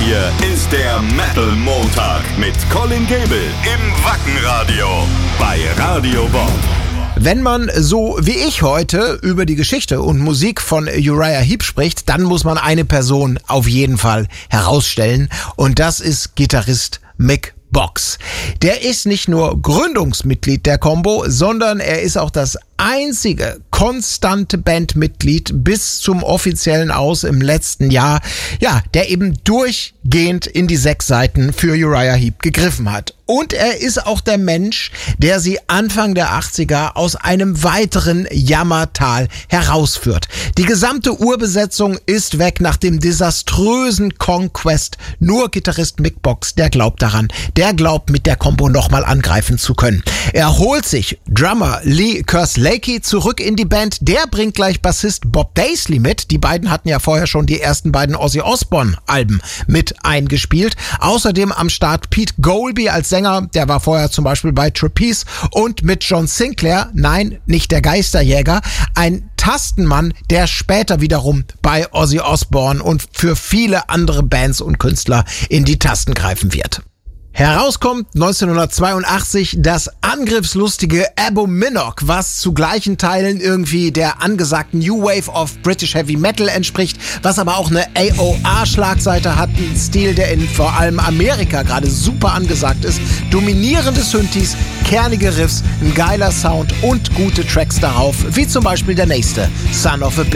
hier ist der Metal Montag mit Colin Gable im Wackenradio bei Radio Bob. Wenn man so wie ich heute über die Geschichte und Musik von Uriah Heep spricht, dann muss man eine Person auf jeden Fall herausstellen und das ist Gitarrist Mick Box. Der ist nicht nur Gründungsmitglied der Combo, sondern er ist auch das einzige konstante Bandmitglied bis zum offiziellen Aus im letzten Jahr, ja, der eben durchgehend in die 6 Seiten für Uriah Heep gegriffen hat. Und er ist auch der Mensch, der sie Anfang der 80er aus einem weiteren Jammertal herausführt. Die gesamte Urbesetzung ist weg nach dem desaströsen Conquest. Nur Gitarrist Mick Box, der glaubt daran. Der glaubt, mit der Combo nochmal angreifen zu können. Er holt sich Drummer Lee Kerslake zurück in die Band. Der bringt gleich Bassist Bob Daisley mit. Die beiden hatten ja vorher schon die ersten beiden Ozzy Osbourne-Alben mit eingespielt. Außerdem am Start Pete Golby als Sänger, der war vorher zum Beispiel bei Trapeze, und mit John Sinclair, nein, nicht der Geisterjäger, ein Tastenmann, der später wiederum bei Ozzy Osbourne und für viele andere Bands und Künstler in die Tasten greifen wird. Herauskommt 1982 das angriffslustige Abominok, was zu gleichen Teilen irgendwie der angesagten New Wave of British Heavy Metal entspricht, was aber auch eine AOR-Schlagseite hat, ein Stil, der in vor allem Amerika gerade super angesagt ist. Dominierende Synthes, kernige Riffs, ein geiler Sound und gute Tracks darauf, wie zum Beispiel der nächste, Son of a Bitch.